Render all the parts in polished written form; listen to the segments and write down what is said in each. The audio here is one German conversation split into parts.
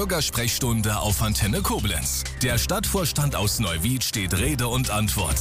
Bürgersprechstunde auf Antenne Koblenz. Der Stadtvorstand aus Neuwied steht Rede und Antwort.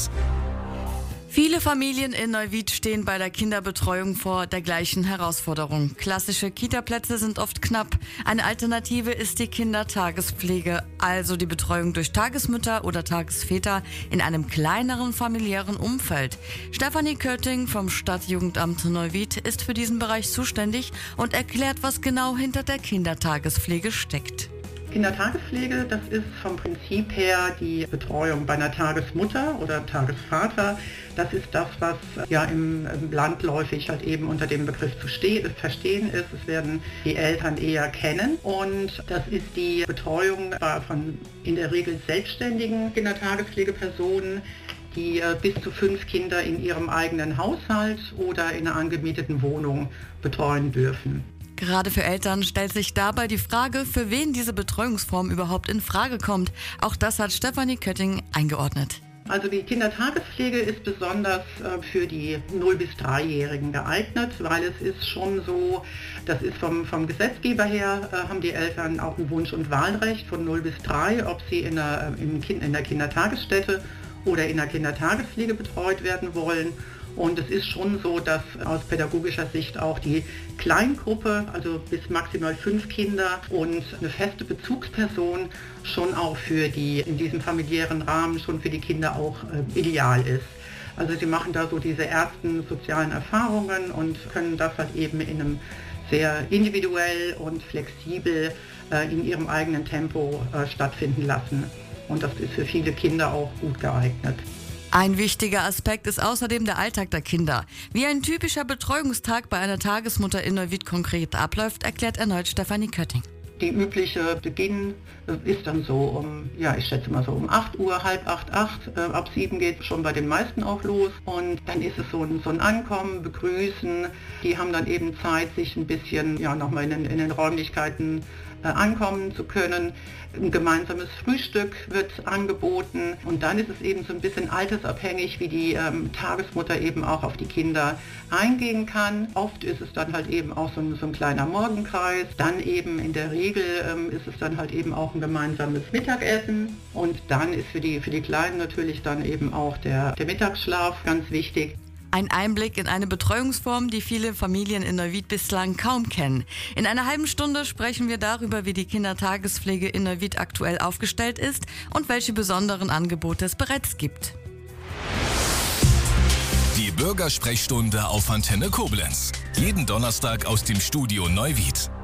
Viele Familien in Neuwied stehen bei der Kinderbetreuung vor der gleichen Herausforderung. Klassische Kita-Plätze sind oft knapp. Eine Alternative ist die Kindertagespflege, also die Betreuung durch Tagesmütter oder Tagesväter in einem kleineren familiären Umfeld. Stefanie Kötting vom Stadtjugendamt Neuwied ist für diesen Bereich zuständig und erklärt, was genau hinter der Kindertagespflege steckt. Kindertagespflege, das ist vom Prinzip her die Betreuung bei einer Tagesmutter oder Tagesvater. Das ist das, was ja im landläufig halt eben unter dem Begriff zu verstehen ist. Es werden die Eltern eher kennen und das ist die Betreuung von in der Regel selbstständigen Kindertagespflegepersonen, die bis zu 5 Kinder in ihrem eigenen Haushalt oder in einer angemieteten Wohnung betreuen dürfen. Gerade für Eltern stellt sich dabei die Frage, für wen diese Betreuungsform überhaupt in Frage kommt. Auch das hat Stefanie Kötting eingeordnet. Also die Kindertagespflege ist besonders für die 0- bis 3-Jährigen geeignet, weil es ist schon so, das ist vom Gesetzgeber her, haben die Eltern auch ein Wunsch- und Wahlrecht von 0 bis 3, ob sie in der Kindertagesstätte oder in der Kindertagespflege betreut werden wollen. Und es ist schon so, dass aus pädagogischer Sicht auch die Kleingruppe, also bis maximal 5 Kinder und eine feste Bezugsperson schon auch in diesem familiären Rahmen schon für die Kinder auch ideal ist. Also sie machen da so diese ersten sozialen Erfahrungen und können das halt eben in einem sehr individuell und flexibel in ihrem eigenen Tempo stattfinden lassen. Und das ist für viele Kinder auch gut geeignet. Ein wichtiger Aspekt ist außerdem der Alltag der Kinder. Wie ein typischer Betreuungstag bei einer Tagesmutter in Neuwied konkret abläuft, erklärt erneut Stefanie Kötting. Die übliche Beginn ist dann so ich schätze mal so um 8 Uhr, halb 8, ab 7 geht schon bei den meisten auch los und dann ist es so ein Ankommen, Begrüßen. Die haben dann eben Zeit, sich ein bisschen nochmal in den Räumlichkeiten ankommen zu können. Ein gemeinsames Frühstück wird angeboten und dann ist es eben so ein bisschen altersabhängig, wie die Tagesmutter eben auch auf die Kinder eingehen kann. Oft ist es dann halt eben auch so ein kleiner Morgenkreis. Dann eben in der Regel ist es dann halt eben auch ein gemeinsames Mittagessen und dann ist für die Kleinen natürlich dann eben auch der Mittagsschlaf ganz wichtig. Ein Einblick in eine Betreuungsform, die viele Familien in Neuwied bislang kaum kennen. In einer halben Stunde sprechen wir darüber, wie die Kindertagespflege in Neuwied aktuell aufgestellt ist und welche besonderen Angebote es bereits gibt. Die Bürgersprechstunde auf Antenne Koblenz. Jeden Donnerstag aus dem Studio Neuwied.